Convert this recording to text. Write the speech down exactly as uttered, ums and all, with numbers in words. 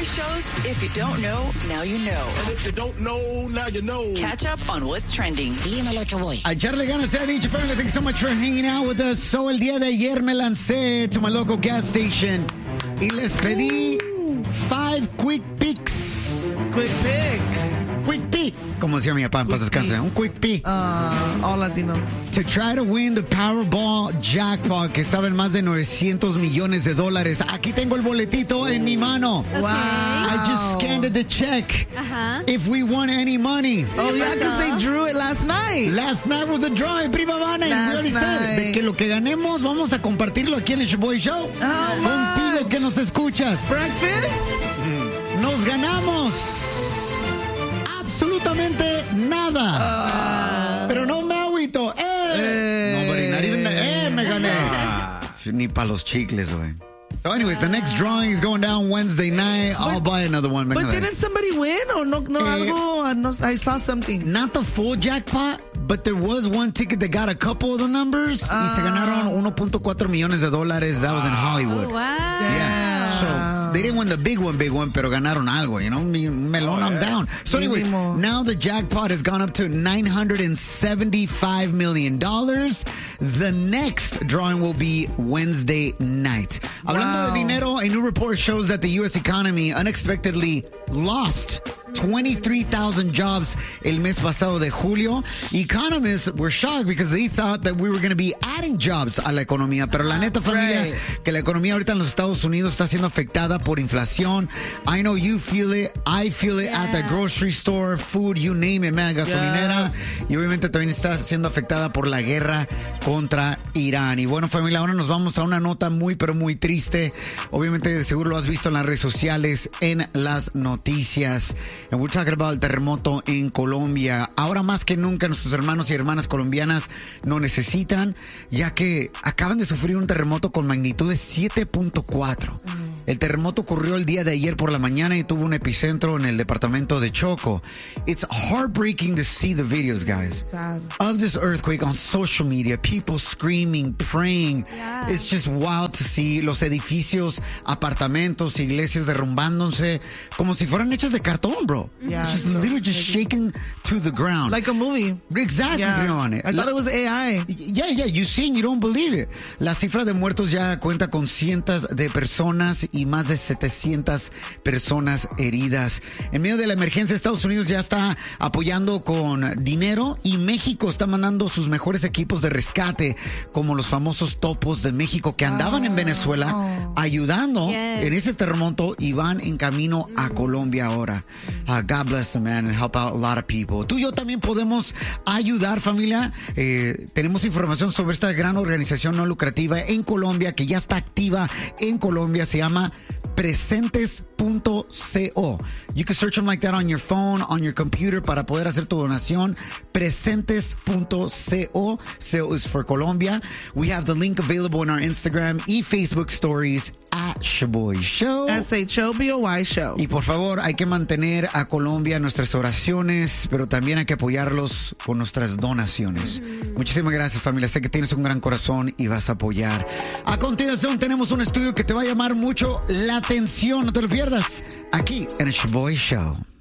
Boy shows, if you don't know, now you know. And if you don't know, now you know. Catch up on what's trending. Dímelo, Choboy. A echarle ganas, se ha dicho, family. Thanks so much for hanging out with us. So, el día de ayer me lancé to my local gas station y les pedí five quick picks. Quick pick. Quick pick. Como decía mi papá, en paz descanse. Un quick pick. Uh, all Latinos. To try to win the Powerball jackpot, que estaba en más de novecientos millones de dólares. Aquí tengo el boletito en mi mano. Wow. I just scanned the check. Uh-huh. If we won any money. Oh, yeah, because they drew it last night. Last night was a drawing, prima Vane. Last night. De que lo que ganemos vamos a compartirlo aquí en el Shoboy Show. How Contigo much? que nos escuchas. Breakfast? Nos ganamos absolutamente nada. Uh, Pero no me agüito. Eh. Eh. No, buddy, not even the, eh, me gané. Ni para los chicles, güey. So anyways, the next drawing is going down Wednesday night. I'll But- buy another one. But Venga, didn't somebody win? Or no, no Eh. algo? Uh, no, I saw something. Not the full jackpot, but there was one ticket that got a couple of the numbers. Y se ganaron one point four millones de dólares. That was in Hollywood. Oh, wow. Yeah. So they didn't win the big one, big one, pero ganaron algo, you know? Melon, I'm down. So anyways, Mínimo. now the jackpot has gone up to nine hundred seventy-five million dollars. The next drawing will be Wednesday night. Hablando Wow. de dinero, a new report shows that the U S economy unexpectedly lost twenty-three thousand jobs el mes pasado de julio. Economists were shocked because they thought that we were going to be adding jobs a la economía. Pero la neta, familia, Right. que la economía ahorita en los Estados Unidos está siendo afectada por inflación. I know you feel it. I feel it at the Yeah. grocery store, food, you name it, man, gasolinera. Y obviamente también está siendo afectada por la guerra contra Irán. Y bueno, familia, ahora nos vamos a una nota muy, pero muy triste. Obviamente, de seguro lo has visto en las redes sociales, en las noticias. And we're talking about el terremoto en Colombia. Ahora más que nunca nuestros hermanos y hermanas colombianas no necesitan, ya que acaban de sufrir un terremoto con magnitud de siete punto cuatro. El terremoto ocurrió el día de ayer por la mañana y tuvo un epicentro en el departamento de Choco. It's heartbreaking to see the videos, guys, Sad. of this earthquake on social media. People screaming, praying. Yeah. It's just wild to see los edificios, apartamentos, iglesias derrumbándose como si fueran hechas de cartón, bro. Yeah, Just so literally just shaken to the ground. Like a movie. Exactly, Yeah. prima Vane. I thought La- it was A I. Yeah, yeah, you see and you don't believe it. La cifra de muertos ya cuenta con cientos de personas y más de setecientas personas heridas. En medio de la emergencia, Estados Unidos ya está apoyando con dinero y México está mandando sus mejores equipos de rescate, como los famosos topos de México que andaban en Venezuela ayudando Yes. en ese terremoto y van en camino a Colombia ahora. Uh, God bless them, man, and help out a lot of people. Tú y yo también podemos ayudar, familia. Eh, tenemos información sobre esta gran organización no lucrativa en Colombia que ya está activa en Colombia. Se llama presentes punto co. You can search them like that on your phone, on your computer para poder hacer tu donación. presentes punto co. C O is for Colombia. We have the link available in our Instagram y Facebook stories at Shoboy Show. S H O B O Y show. Y por favor, hay que mantener a Colombia en nuestras oraciones, pero también hay que apoyarlos con nuestras donaciones. Muchísimas gracias, familia. Sé que tienes un gran corazón y vas a apoyar. A continuación, tenemos un estudio que te va a llamar mucho la atención. No te lo pierdas aquí en el Shoboy Show.